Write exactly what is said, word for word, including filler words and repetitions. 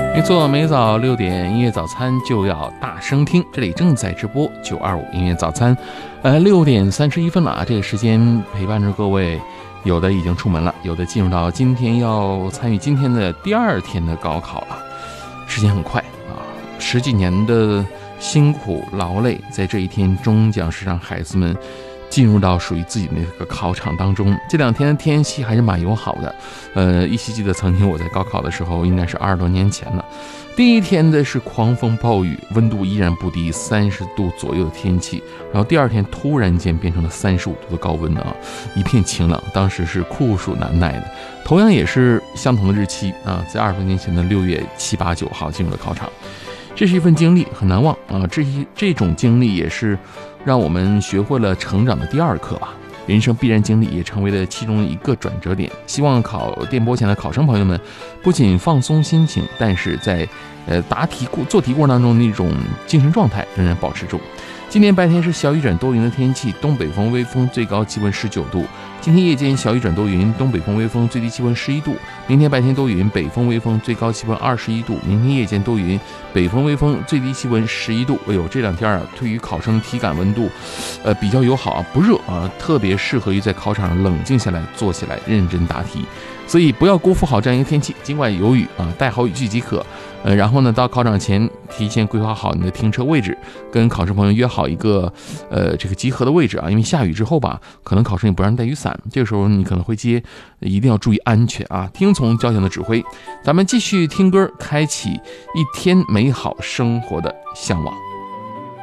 没错，每早六点音乐早餐就要大声听，这里正在直播九二五音乐早餐，呃，六点三十一分了啊，这个时间陪伴着各位，有的已经出门了，有的进入到今天要参与今天的第二天的高考了，时间很快啊，十几年的辛苦劳累，在这一天终将是让孩子们进入到属于自己的那个考场当中。这两天的天气还是蛮友好的，呃，依稀记得曾经我在高考的时候，应该是二十多年前了。第一天的是狂风暴雨，温度依然不低三十度左右的天气，然后第二天突然间变成了三十五度的高温啊，一片晴朗，当时是酷暑难耐的。同样也是相同的日期啊，在二十多年前的六月七八九号进入了考场。这是一份经历，很难忘啊！这这种经历也是让我们学会了成长的第二课吧。人生必然经历也成为了其中一个转折点。希望考电波前的考生朋友们，不仅放松心情，但是在呃答题做题过程当中那种精神状态仍然保持住。今天白天是小雨转多云的天气，东北风微风，最高气温十九度。今天夜间小雨转多云，东北风微风，最低气温十一度。明天白天多云，北风微风，最高气温二十一度。明天夜间多云，北风微风，最低气温十一度。哎呦，这两天啊，对于考生体感温度，呃，比较友好啊，不热啊，特别适合于在考场上冷静下来，坐起来认真答题。所以不要辜负好这样一个天气，尽管有雨啊，带好雨具即可。呃，然后呢，到考场前提前规划好你的停车位置，跟考生朋友约好一个呃这个集合的位置啊，因为下雨之后吧，可能考生也不让带雨伞，这个时候你可能会接，一定要注意安全啊，听从交警的指挥。咱们继续听歌，开启一天美好生活的向往。